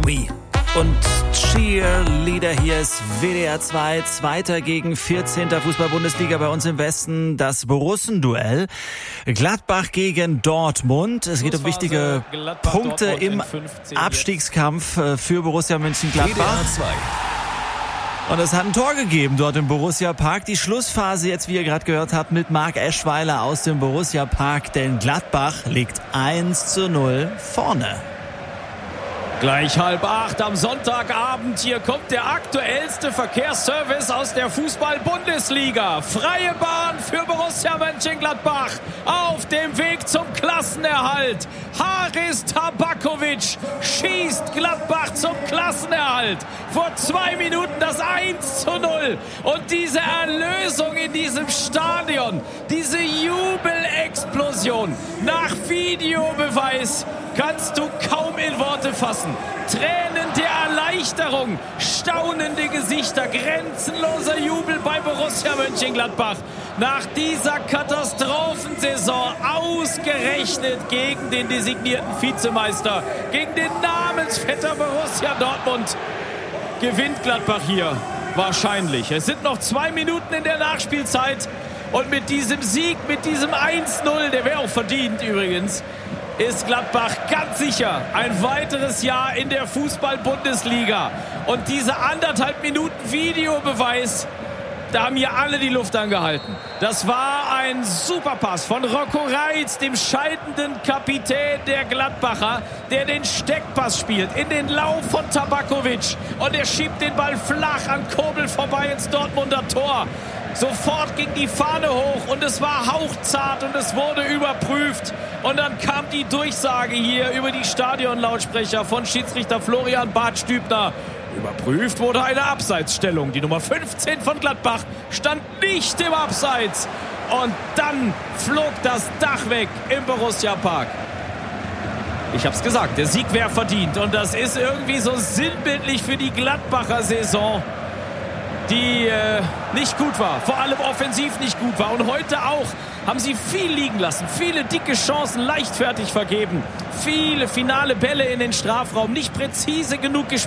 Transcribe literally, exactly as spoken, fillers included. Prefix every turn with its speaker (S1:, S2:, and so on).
S1: Tobi. Und Cheerleader, hier ist W D R zwei, Zweiter gegen vierzehnter Fußball-Bundesliga bei uns im Westen, das Borussenduell. Gladbach gegen Dortmund. Es geht um wichtige Punkte im Abstiegskampf für Borussia Mönchengladbach. Und es hat ein Tor gegeben dort im Borussia Park. Die Schlussphase jetzt, wie ihr gerade gehört habt, mit Marc Eschweiler aus dem Borussia Park. Denn Gladbach liegt eins zu null vorne.
S2: Gleich halb acht am Sonntagabend. Hier kommt der aktuellste Verkehrsservice aus der Fußball-Bundesliga. Freie Bahn für Borussia Mönchengladbach auf dem Weg zum Klassenerhalt. Haris Tabakovic schießt Gladbach zum Klassenerhalt. Vor zwei Minuten das eins zu null. Und diese Erlösung in diesem Stadion, diese Jubelexplosion nach Videobeweis, kannst du kaum in Worte fassen. Tränen der Erleichterung, staunende Gesichter, grenzenloser Jubel bei Borussia Mönchengladbach. Nach dieser Katastrophensaison ausgerechnet gegen den designierten Vizemeister, gegen den Namensvetter Borussia Dortmund, gewinnt Gladbach hier wahrscheinlich. Es sind noch zwei Minuten in der Nachspielzeit und mit diesem Sieg, mit diesem eins null, der wäre auch verdient übrigens, ist Gladbach ganz sicher ein weiteres Jahr in der Fußball-Bundesliga. Und diese anderthalb Minuten Videobeweis, da haben hier alle die Luft angehalten. Das war ein Superpass von Rocco Reitz, dem scheidenden Kapitän der Gladbacher, der den Steckpass spielt in den Lauf von Tabakovic. Und er schiebt den Ball flach an Kobel vorbei ins Dortmunder Tor. Sofort ging die Fahne hoch und es war hauchzart und es wurde überprüft. Und dann kam die Durchsage hier über die Stadionlautsprecher von Schiedsrichter Florian Bartstübner. Überprüft wurde eine Abseitsstellung. Die Nummer fünfzehn von Gladbach stand nicht im Abseits. Und dann flog das Dach weg im Borussia Park. Ich hab's gesagt, der Sieg wäre verdient. Und das ist irgendwie so sinnbildlich für die Gladbacher Saison, die äh, nicht gut war, vor allem offensiv nicht gut war. Und heute auch haben sie viel liegen lassen, viele dicke Chancen leichtfertig vergeben, viele finale Bälle in den Strafraum, nicht präzise genug gespielt.